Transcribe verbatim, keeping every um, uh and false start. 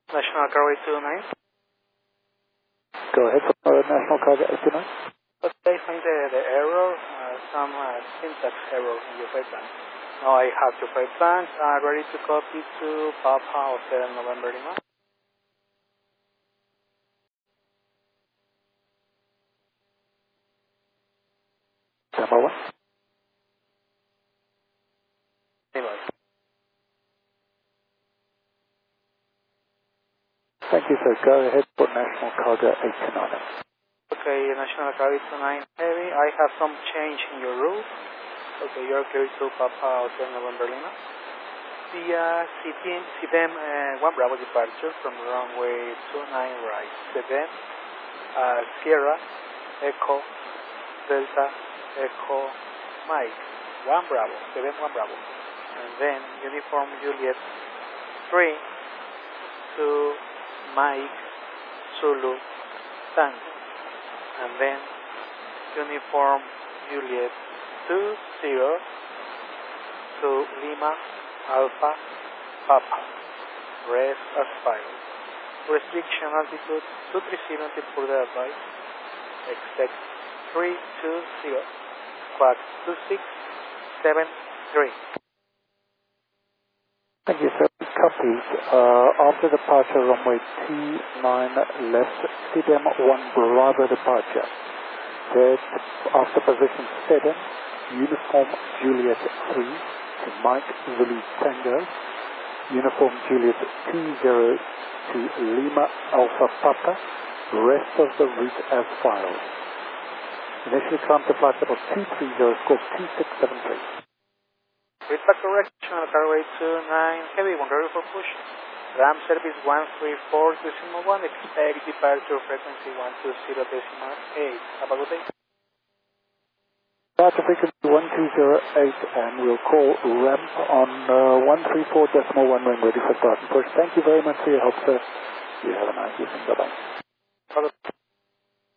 National Cargo eight two nine. Go ahead for uh, National Cargo eight two nine. Okay, find the, the error, uh, some uh, syntax error in your flight plan. Now I have your flight plans uh, ready to copy to Papa Hotel November Lima. Number one. Anyway. Thank you, sir. Go ahead for National Cargo eight two nine. Okay, National Cargo eight two nine Heavy, I have some change in your route. Okay, you're clear to Papa Hotel November Lima. The uh, C D M uh, one Bravo departure from runway two nine right. C D M, uh, Sierra, Echo, Delta, Echo, Mike, one Bravo, C D M one Bravo. And then Uniform Juliet three to Mike, Zulu, Tango. And then Uniform Juliet two zero to Lima, Alpha, Papa. Rest as filed. Restriction altitude two three zero until further advice. Expect three two zero. Squawk two six seven three. Thank you, sir. Copied. Uh, after departure, runway two nine left, C D M one Bravo departure. Dead after position seven, Uniform Juliet three to Mike Zulu Tango, Uniform Juliet two zero to Lima Alpha Papa, rest of the route as filed. Initially climb to flight level two three zero, score two six seven three. Feedback correction, Cargo eight two nine Heavy, one ready for push. Ram service one three four decimal one, expect departure frequency one two zero decimal eight. Have a good day. Departure frequency one two zero eight, and we'll call ramp on uh, one three four decimal one when ready for start and push. Thank you very much for your help, sir. You have a nice evening. Bye-bye.